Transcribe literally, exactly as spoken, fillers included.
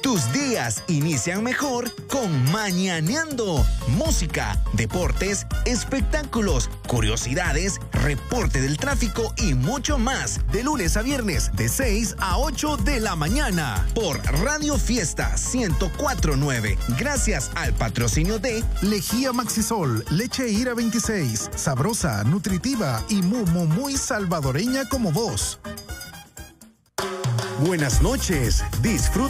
Tus días inician mejor con Mañaneando. Música, deportes, espectáculos, curiosidades, reporte del tráfico y mucho más. De lunes a viernes, de seis a ocho de la mañana. Por Radio Fiesta ciento cuatro punto nueve. Gracias al patrocinio de Lejía Maxisol, leche Ira veintiséis. Sabrosa, nutritiva y muy, muy, muy salvadoreña como vos. Buenas noches. Disfruta.